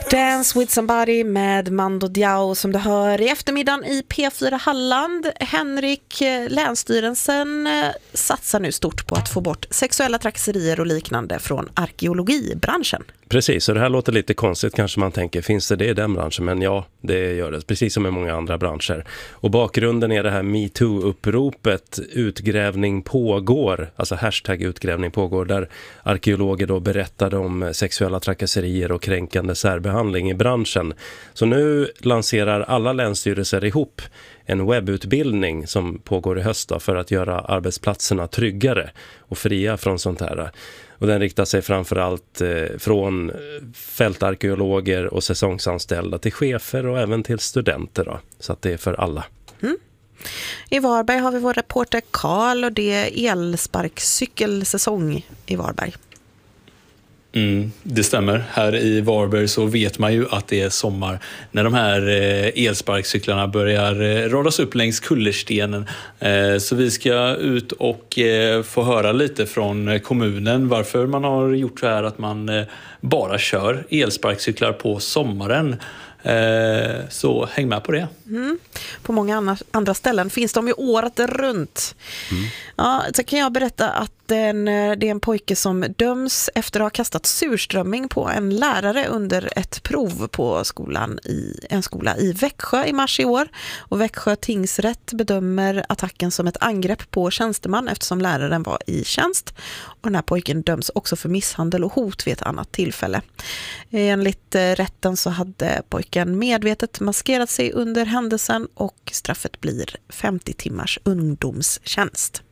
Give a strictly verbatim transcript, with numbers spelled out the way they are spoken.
Dance with somebody med Mando Diao som du hör i eftermiddagen i P fyra Halland. Henrik, Länsstyrelsen satsar nu stort på att få bort sexuella trakasserier och liknande från arkeologibranschen. Precis, så det här låter lite konstigt kanske man tänker, finns det det i den branschen? Men ja, det gör det, precis som i många andra branscher. Och bakgrunden är det här MeToo-uppropet, utgrävning pågår, alltså hashtag utgrävning pågår, där arkeologer då berättade om sexuella trakasserier och kränkande särbehandling i branschen. Så nu lanserar alla länsstyrelser ihop en webbutbildning som pågår i höst då, för att göra arbetsplatserna tryggare och fria från sånt här. Och den riktar sig framförallt eh, från fältarkeologer och säsongsanställda till chefer och även till studenter då, så att det är för alla. Mm. I Varberg har vi vår reporter Karl och det är elsparkcykelsäsong i Varberg. Mm, det stämmer. Här i Varberg så vet man ju att det är sommar när de här elsparkcyklarna börjar radas upp längs kullerstenen. Så vi ska ut och få höra lite från kommunen varför man har gjort så här att man bara kör elsparkcyklar på sommaren. Så häng med på det. Mm. På många andra ställen finns de ju året runt. Mm. Ja, så kan jag berätta att den, det är en pojke som döms efter att ha kastat surströmming på en lärare under ett prov på skolan i, en skola i Växjö i mars i år. Och Växjö tingsrätt bedömer attacken som ett angrepp på tjänsteman eftersom läraren var i tjänst. Och den här pojken döms också för misshandel och hot vid ett annat tillfälle. Enligt rätten så hade pojken medvetet maskerat sig under händelsen och straffet blir femtio timmars ungdomstjänst.